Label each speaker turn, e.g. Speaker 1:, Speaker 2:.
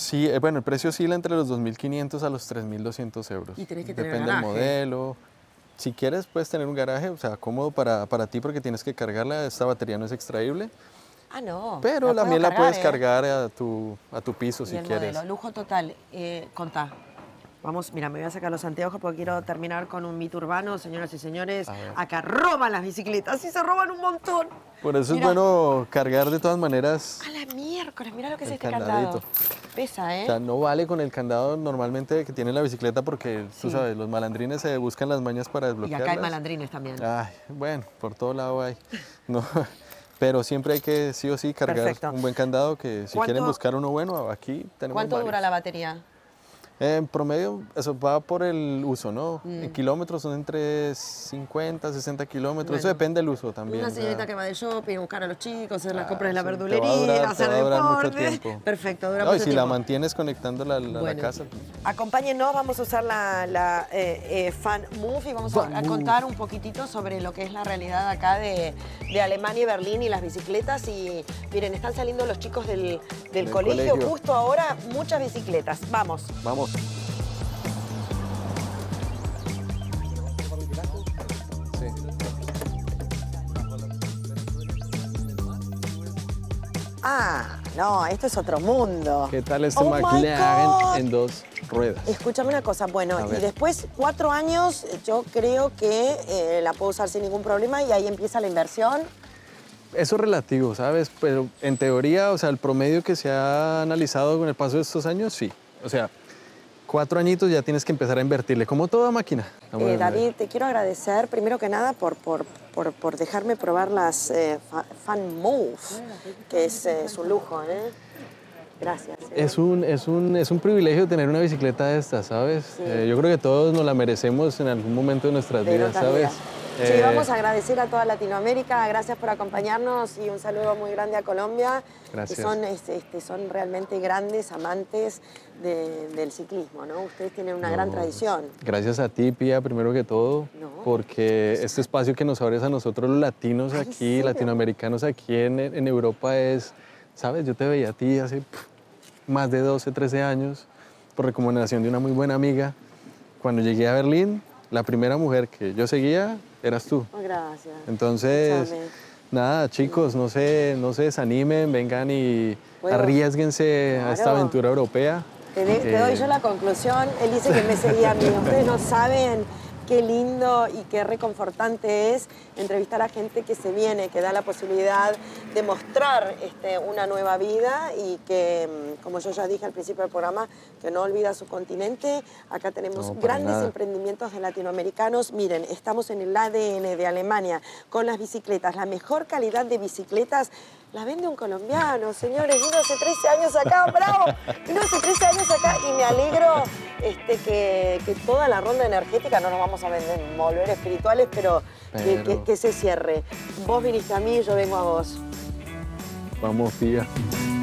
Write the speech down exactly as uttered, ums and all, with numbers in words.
Speaker 1: Sí, eh, bueno, el precio oscila entre los dos mil quinientos a los tres mil doscientos euros.
Speaker 2: Y tenés que tener
Speaker 1: Depende del
Speaker 2: garaje.
Speaker 1: modelo. Si quieres, puedes tener un garaje, o sea, cómodo para, para ti porque tienes que cargarla. Esta batería no es extraíble,
Speaker 2: Ah, no.
Speaker 1: pero
Speaker 2: la puedo
Speaker 1: también la
Speaker 2: cargar,
Speaker 1: puedes
Speaker 2: ¿eh?
Speaker 1: cargar a tu, a tu piso
Speaker 2: Y
Speaker 1: si
Speaker 2: el
Speaker 1: quieres.
Speaker 2: modelo, lujo total. Eh, contá. Vamos, mira, me voy a sacar los anteojos porque quiero terminar con un mito urbano. Señoras y señores,
Speaker 1: A ver.
Speaker 2: acá roban las bicicletas y se roban un montón.
Speaker 1: Por eso
Speaker 2: Mirá.
Speaker 1: es bueno cargar de todas maneras.
Speaker 2: A la miércoles, mira lo que es
Speaker 1: El
Speaker 2: este
Speaker 1: candadito.
Speaker 2: candado. Pesa, ¿eh?
Speaker 1: O sea, no vale con el candado normalmente que tiene la bicicleta porque, tú
Speaker 2: Sí.
Speaker 1: sabes, los malandrines se buscan las mañas para
Speaker 2: Y
Speaker 1: desbloquearlas.
Speaker 2: acá hay malandrines también.
Speaker 1: Ay, bueno, por todo lado hay. No, pero siempre hay que sí o sí cargar
Speaker 2: Perfecto.
Speaker 1: un buen candado que si
Speaker 2: ¿Cuánto-
Speaker 1: quieren buscar uno bueno, aquí tenemos
Speaker 2: ¿Cuánto
Speaker 1: varios.
Speaker 2: dura la batería?
Speaker 1: En promedio, eso va por el uso, ¿no?
Speaker 2: Mm.
Speaker 1: En kilómetros son entre cincuenta, sesenta kilómetros, eso
Speaker 2: Bueno.
Speaker 1: depende del uso también.
Speaker 2: Una
Speaker 1: o sea,
Speaker 2: señorita que va de shopping, buscar a los chicos, hacer las
Speaker 1: Ah,
Speaker 2: compras de la
Speaker 1: sí, te va a
Speaker 2: verdulería,
Speaker 1: durar- te
Speaker 2: hacer
Speaker 1: va a durar mucho
Speaker 2: deporte.
Speaker 1: tiempo.
Speaker 2: Perfecto, dura
Speaker 1: no, y
Speaker 2: mucho
Speaker 1: si
Speaker 2: tiempo.
Speaker 1: la mantienes conectando la, la- la
Speaker 2: Bueno.
Speaker 1: casa.
Speaker 2: Acompáñennos, vamos a usar la, la eh, eh, Fan Move y vamos a,
Speaker 1: Fan
Speaker 2: a
Speaker 1: Move.
Speaker 2: contar un poquitito sobre lo que es la realidad acá de, de Alemania y Berlín y las bicicletas. Y miren, están saliendo los chicos del, del
Speaker 1: Del
Speaker 2: colegio,
Speaker 1: colegio.
Speaker 2: justo ahora, muchas bicicletas. Vamos.
Speaker 1: Vamos. Sí.
Speaker 2: Ah, no, esto es otro mundo.
Speaker 1: ¿Qué tal este
Speaker 2: Oh my God.
Speaker 1: McLaren en dos ruedas?
Speaker 2: Escúchame una cosa, bueno,
Speaker 1: A
Speaker 2: y
Speaker 1: ver.
Speaker 2: después cuatro años yo creo que eh, la puedo usar sin ningún problema y ahí empieza la inversión.
Speaker 1: Eso es relativo, ¿sabes? Pero en teoría, o sea, el promedio que se ha analizado con el paso de estos años, sí. O sea, cuatro añitos ya tienes que empezar a invertirle, como toda máquina. Vamos a
Speaker 2: Eh,
Speaker 1: ver.
Speaker 2: David, te quiero agradecer primero que nada por, por, por, por dejarme probar las eh, Fa- Fan Move, que es, eh, es un lujo, ¿eh? Gracias. ¿eh?
Speaker 1: Es un, es, un, es un privilegio tener una bicicleta de estas, ¿sabes?
Speaker 2: Sí.
Speaker 1: Eh, yo creo que todos nos la merecemos en algún momento de nuestras
Speaker 2: De
Speaker 1: vidas,
Speaker 2: otras
Speaker 1: ¿sabes?
Speaker 2: vidas. Sí,
Speaker 1: Eh,
Speaker 2: vamos a agradecer a toda Latinoamérica, gracias por acompañarnos y un saludo muy grande a Colombia,
Speaker 1: Gracias.
Speaker 2: que son, este, este, son realmente grandes amantes de- del ciclismo, ¿no? Ustedes tienen una gran
Speaker 1: no,
Speaker 2: tradición.
Speaker 1: Gracias a ti, Pía, primero que todo,
Speaker 2: No.
Speaker 1: porque este espacio que nos abres a nosotros los latinos
Speaker 2: Ay,
Speaker 1: aquí,
Speaker 2: sí,
Speaker 1: latinoamericanos aquí en, en Europa es, ¿sabes? Yo te veía a ti hace pf, más de doce, trece años, por recomendación de una muy buena amiga. Cuando llegué a Berlín, la primera mujer que yo seguía eras tú.
Speaker 2: Oh, gracias.
Speaker 1: Entonces,
Speaker 2: Escúchame.
Speaker 1: nada, chicos, no se, no se desanimen, vengan y
Speaker 2: Puedo-
Speaker 1: arriesguense a esta
Speaker 2: Claro.
Speaker 1: aventura europea.
Speaker 2: Te, de- te
Speaker 1: Eh,
Speaker 2: doy yo la conclusión. Él dice que me seguía a mí. Ustedes no saben qué lindo y qué reconfortante es entrevistar a gente que se viene, que da la posibilidad de mostrar este, una nueva vida y que, mm, como yo ya dije al principio del programa, que no olvida su continente. Acá tenemos
Speaker 1: No, para
Speaker 2: grandes
Speaker 1: nada.
Speaker 2: emprendimientos de latinoamericanos. Miren, estamos en el A D N de Alemania con las bicicletas. La mejor calidad de bicicletas la vende un colombiano, señores. Vino hace trece años acá, bravo. Vino hace trece años acá y me alegro este, que, que toda la ronda energética, no nos vamos a vender volver espirituales, pero, que-
Speaker 1: Pero-
Speaker 2: Que, que se cierre. Vos viniste a mí, yo vengo a vos.
Speaker 1: Vamos, Pía.